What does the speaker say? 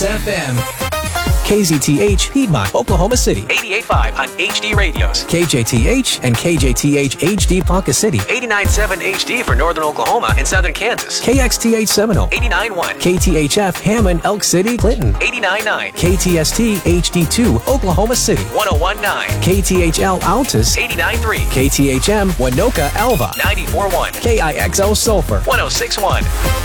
Kiss FM. KZTH, Piedmont, Oklahoma City. 88.5 on HD radios. KJTH and KJTH HD Ponca City. 89.7 HD for Northern Oklahoma and Southern Kansas. KXTH Seminole. 89.1. KTHF Hammond, Elk City, Clinton. 89.9. KTST HD2, Oklahoma City. 101.9. KTHL Altus. 89.3. KTHM Winoka Alva. 94.1. KIXL Sulphur. 106.1.